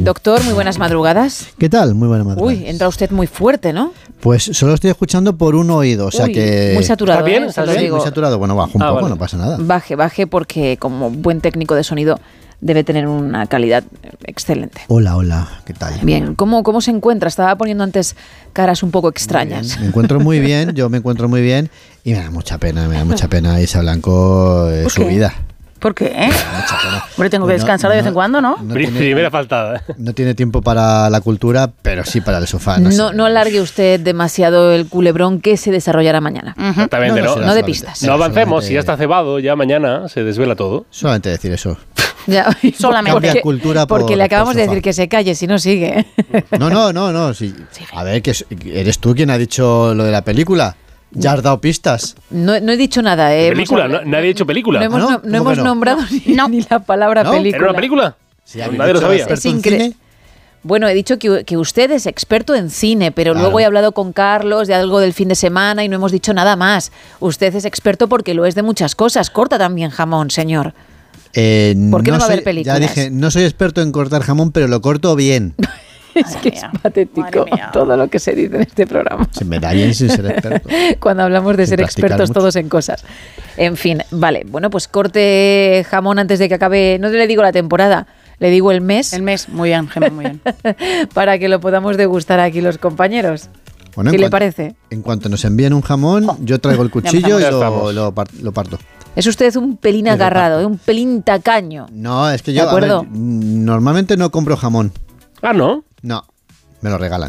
Doctor, muy buenas madrugadas. ¿Qué tal? Muy buenas madrugadas. Uy, entra usted muy fuerte, ¿no? Pues solo estoy escuchando por un oído, o sea que... Muy saturado, ¿Está bien? ¿eh? ¿Estás Se lo bien? digo. Muy saturado. Bueno, bajo un poco, vale. no pasa nada. Baje, porque como buen técnico de sonido debe tener una calidad excelente. Hola, ¿qué tal? Bien, ¿cómo se encuentra? Estaba poniendo antes caras un poco extrañas. Me encuentro muy bien, yo me encuentro muy bien y me da mucha pena Isa Blanco, ¿Por su qué? vida. ¿Por qué? Mucha pena. Hombre, tengo que Pues descansar de vez en cuando, ¿no? Primera faltada. No tiene tiempo para la cultura, pero sí para el sofá. No alargue usted demasiado el culebrón que se desarrollará mañana. Exactamente, ¿no? No de pistas. No avancemos, si ya está cebado, ya mañana se desvela todo. Solamente decir eso. Ya, Solamente. Cambia cultura por- porque le acabamos por de sofá. decir que se calle, si no sigue. No. Sí. A ver, que eres tú quien ha dicho lo de la película. Ya has dado pistas. No he dicho nada. ¿Película? Nadie ha dicho película. No hemos, ¿no? no ¿Cómo hemos que no? nombrado ni la palabra ¿No? película. ¿Era una película? Sí, Pues habéis nadie lo dicho sabía. experto Es en increíble. cine. Bueno, he dicho que usted es experto en cine, pero Claro. luego he hablado con Carlos de algo del fin de semana y no hemos dicho nada más. Usted es experto porque lo es de muchas cosas. Corta también jamón, señor. ¿Por qué no va a haber películas? Ya dije, no soy experto en cortar jamón, pero lo corto bien. Es que es patético Madre mía. todo lo que se dice en este programa. Se me da bien sin ser experto. Cuando hablamos de Sin ser practicar expertos mucho. todos en cosas. En fin, vale. Bueno, pues corte jamón antes de que acabe, no le digo la temporada, le digo el mes, El mes, muy bien, Gemma, muy bien. para que lo podamos degustar aquí los compañeros. Bueno, ¿Qué en le cuan- parece? En cuanto nos envíen un jamón, yo traigo el cuchillo y Ya estamos. lo parto. Es usted un pelín agarrado, un pelín tacaño. No, es que ¿De yo a ver, acuerdo? normalmente no compro jamón. Ah, ¿no? No, me lo regalan.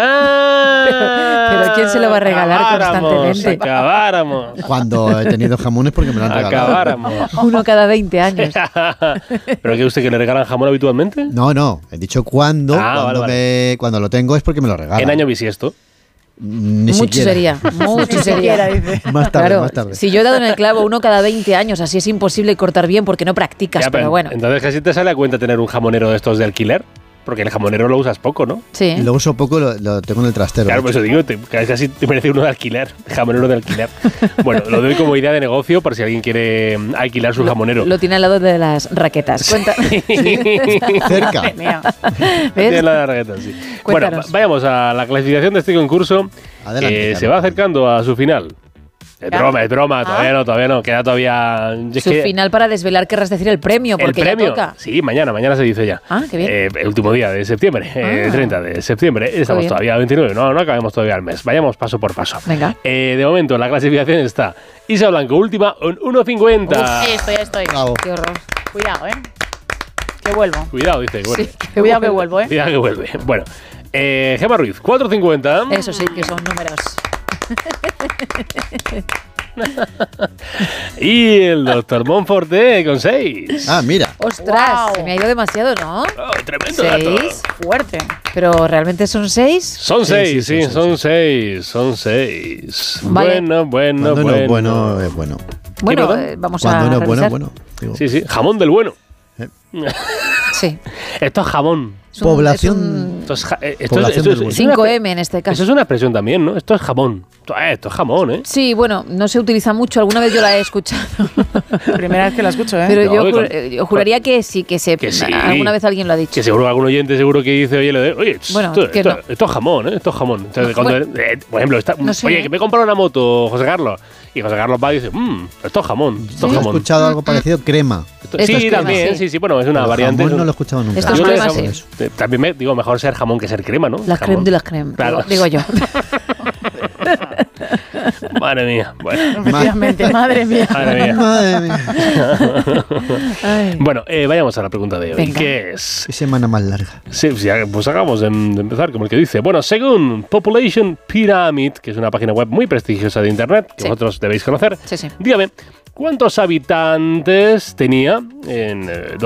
Pero ¿quién se lo va a regalar constantemente? Acabáramos. Cuando he tenido jamones porque me lo han regalado. Acabáramos. Uno cada 20 años. ¿Pero que usted que le regalan jamón habitualmente? No, he dicho cuando. Ah, cuando, vale. cuando lo tengo es porque me lo regalan. En año bisiesto. Ni Mucho siquiera. sería, mucho Ni sería. siquiera, dice. Más tarde, Claro, más tarde. si yo he dado en el clavo uno cada 20 años, así es imposible cortar bien porque no practicas, Ya, pero bueno. Entonces casi te sale a cuenta tener un jamonero de estos de alquiler. Porque el jamonero lo usas poco, ¿no? Sí. Y lo uso poco, lo tengo en el trastero. Claro, por eso digo, casi te merece uno de alquiler, jamonero de alquiler. Bueno, lo doy como idea de negocio por si alguien quiere alquilar su jamonero. Lo tiene al lado de las raquetas. Cuenta. Cerca. Madre mía. ¿Ves? Tiene la tarjeta, sí. Bueno, Cuéntanos. vayamos a la clasificación de este concurso Adelante, que Carlos. se va acercando a su final. Es broma, Ah. todavía no, queda todavía... es Su que final para desvelar querrás decir el premio, el porque premio, ya toca. sí, mañana se dice ya. Ah, qué bien. El último día de septiembre, el 30 de septiembre. Estamos bien. todavía a 29, no acabemos todavía el mes. Vayamos paso por paso. Venga. De momento, la clasificación está Isa Blanco, última, en 1.50. Ya estoy. Bravo. Qué horror. Cuidado, Que vuelvo. Cuidado, dice. Bueno, Sí, Cuidado que vuelvo, cuidado que vuelve. Bueno, Gemma Ruiz, 4.50. Eso sí que son números. Y el doctor Monforte con 6. Ah, mira. Ostras, Wow. se me ha ido demasiado, ¿no? Tremendo dato. 6. Fuerte. Pero realmente son 6. Son Sí, 6, sí, sí, sí, son 6. Son 6. Vale. Bueno. Cuando uno es bueno, es bueno. Bueno, perdón? vamos Cuando a uno es bueno, revisar. es bueno. Digo, Sí, sí, jamón del bueno. Sí. Esto es jamón. Es un- Población- es un Esto es, Población del bueno. 5M en este Eso caso. es una expresión también, ¿no? Esto es jamón. Esto es jamón, ¿eh? Sí, bueno, no se utiliza mucho. Alguna vez yo la he escuchado. Primera vez que la escucho, Pero No, yo juraría que sí, que Que sí. alguna vez alguien lo ha dicho. Que seguro que algún oyente seguro que dice, oye, Bueno, esto, que esto- no. esto es jamón, ¿eh? Esto es jamón. Entonces, No, cuando, bueno. por ejemplo, No sé, oye, ¿eh? que me he comprado una moto, José Carlos. Y José Carlos va y dice, esto es jamón, esto es He jamón. escuchado algo parecido, crema. Esto- Esto sí, es crema, también, sí. sí, bueno, es una Pero variante. jamón no lo he escuchado nunca. Esto es Yo crema, le- sí. También digo, mejor ser jamón que ser crema, ¿no? La Jamón. creme de la creme, Claro. digo yo. Madre mía, bueno. Efectivamente, madre mía. Madre mía. Madre mía. Ay. Bueno, vayamos a la pregunta de hoy. Venga. ¿Qué es? Qué semana más larga. Sí, pues acabamos de empezar como el que dice. Bueno, según Population Pyramid, que es una página web muy prestigiosa de internet, que Sí. vosotros debéis conocer, Sí, sí. dígame, ¿cuántos habitantes tenía en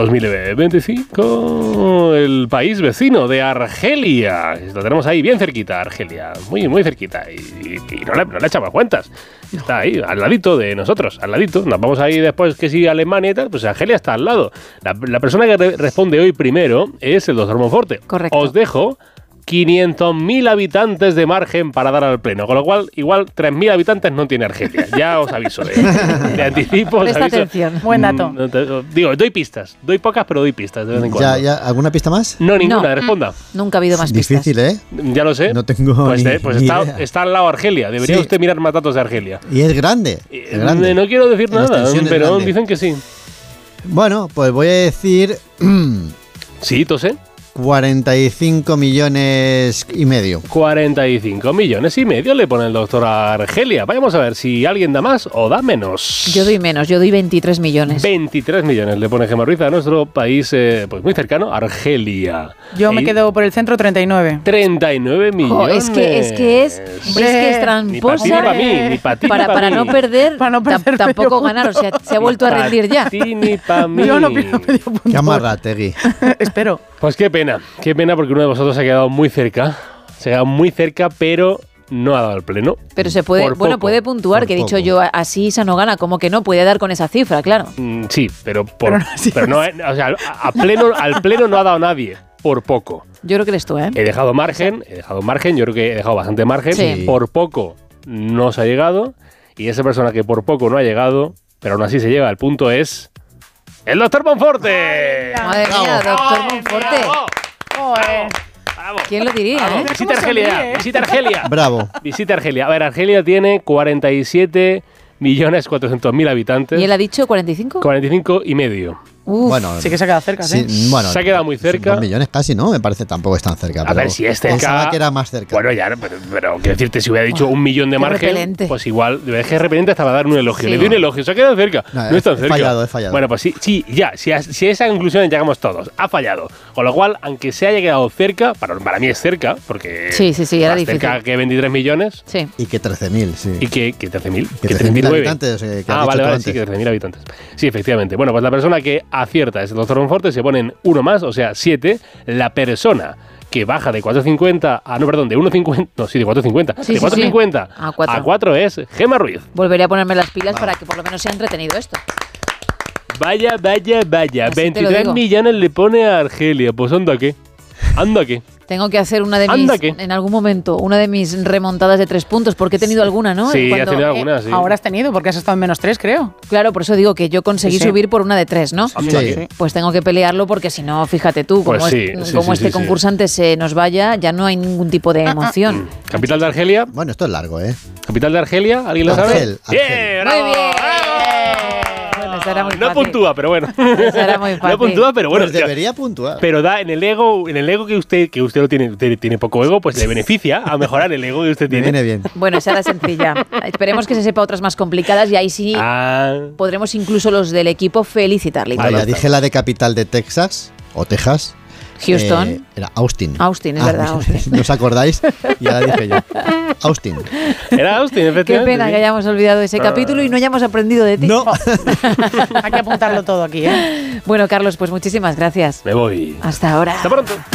2025 el país vecino de Argelia? Lo tenemos ahí bien cerquita, Argelia, muy, muy cerquita. Y no le echamos cuentas. Está ahí, al ladito de nosotros, al ladito. Nos vamos ahí después que sí, Alemania y tal, pues Argelia está al lado. La persona que responde hoy primero es el doctor Monforte. Correcto. Os dejo 500.000 habitantes de margen para dar al pleno, con lo cual igual 3.000 habitantes no tiene Argelia. Ya os aviso de anticipo. Presta atención. Buen dato. Digo, doy pistas. Doy pocas, pero doy pistas de vez en cuando. ¿Ya, ¿alguna pista más? No, ninguna, responda. Nunca ha habido más pistas. Difícil, ¿eh? Ya lo sé. No tengo Pues, ni está, idea. está al lado Argelia. Debería Sí. usted mirar más datos de Argelia. Y es grande. Es grande. No quiero decir En nada, extensión es pero grande. dicen que sí. Bueno, pues voy a decir Sí, tosé. 45 millones y medio. 45 millones y medio le pone el doctor a Argelia. Vayamos a ver si alguien da más o da menos. Yo doy menos, yo doy 23 millones. 23 millones le pone Gemma Ruiz a nuestro país pues muy cercano, Argelia. Yo me quedo por el centro 39. 39 millones. Es que es Ni para ti ni tramposa. para mí, ni para ti ni Para mí. no perder, Para no perder tampoco medio ganar. O sea, se ha vuelto a rendir ya. Ni para ti ni para mí. Yo no pierdo medio punto. Qué amarrategui. Espero. Pues qué pena porque uno de vosotros se ha quedado muy cerca. Se ha quedado muy cerca, pero no ha dado el pleno. Pero se puede, Por bueno, poco. puede puntuar, Por que he dicho poco. yo, así Isa no gana, como que no puede dar con esa cifra, claro. Sí, pero Pero no, no, o sea, al pleno no ha dado nadie, por poco. Yo creo que eres tú, ¿eh? He dejado margen, yo creo que he dejado bastante margen. Sí. Por poco no se ha llegado. Y esa persona que por poco no ha llegado, pero aún así se llega al punto es... ¡El doctor Monforte! Madre mía, doctor ¡Bravo! Monforte. Joder. ¡Bravo! ¿Quién lo diría, Bravo. eh? Visita ¿Cómo Argelia, sonríe, eh? visita Argelia. Bravo. Visita Argelia. A ver, Argelia tiene 47.400.000 habitantes. ¿Y él ha dicho 45? 45 y medio. Uf, Bueno, Sí que se ha quedado cerca, sí, ¿sí? bueno, Se ha quedado muy cerca. 2 millones casi, ¿no? Me parece tampoco es tan cerca. A pero ver, si es cerca... Pensaba que era más cerca. Bueno, ya, pero quiero decirte, si hubiera dicho 1 millón de qué margen, repelente. pues igual, es que de repente hasta va a dar un elogio. Sí. Le doy un elogio, se ha quedado cerca. No es tan he cerca. fallado. Bueno, pues sí, ya, si a esa conclusión llegamos todos. Ha fallado. Con lo cual, aunque se haya quedado cerca, para mí es cerca, porque Sí, era más difícil. cerca que 23 millones. sí. Y que 13.000, sí. Y que 13.000. Que 13.000 39. habitantes, que has dicho vale, tú sí, antes. que 13.000 habitantes. Sí, efectivamente. Bueno, pues la persona que acierta es el doctor Monforte, se ponen uno más, o sea, 7. La persona que baja de 4,50 a... No, perdón, de 1,50... No, sí, de 4,50. Sí, de sí, 4,50 a 4. a 4 es Gemma Ruiz. Volveré a ponerme las pilas para que por lo menos sea entretenido esto. Vaya. Así te lo 23 digo. millones le pone a Argelia. Pues anda qué. Tengo que hacer una de Anda, mis, ¿qué? en algún momento, una de mis remontadas de 3 puntos, porque he tenido alguna, ¿no? Sí, Cuando- has tenido alguna, sí. Ahora has tenido, porque has estado en -3, creo. Claro, por eso digo que yo conseguí Sí, sí. subir por una de 3, ¿no? Anda Sí. qué. Pues tengo que pelearlo porque si no, fíjate tú, como, Pues sí, como sí, este sí. concursante se nos vaya, ya no hay ningún tipo de emoción. Capital de Argelia. Bueno, esto es largo, ¿eh? Capital de Argelia. ¿Alguien lo sabe? Argel. Bien, Muy bravo, bien. bravo. Bueno, esa era muy No fácil. puntúa, pero bueno. Esa era muy No fácil. puntúa, pero bueno. Pues debería puntuar. Pero da en el ego que usted lo tiene, usted tiene poco ego, pues le beneficia a mejorar el ego que usted Me tiene. viene bien. Bueno, esa era sencilla. Esperemos que se sepa otras más complicadas y ahí sí Ah, podremos incluso los del equipo felicitarle. Vale, no ya está. dije la de capital de Texas o Texas. Houston. Era Austin. Austin, es verdad, Austin. ¿No os acordáis? Ya la dije yo. Austin. era Austin, Qué efectivamente. pena sí. que hayamos olvidado ese capítulo y no hayamos aprendido de ti. No. Hay que apuntarlo todo aquí, ¿eh? Bueno, Carlos, pues muchísimas gracias. Me voy. Hasta ahora. Hasta pronto.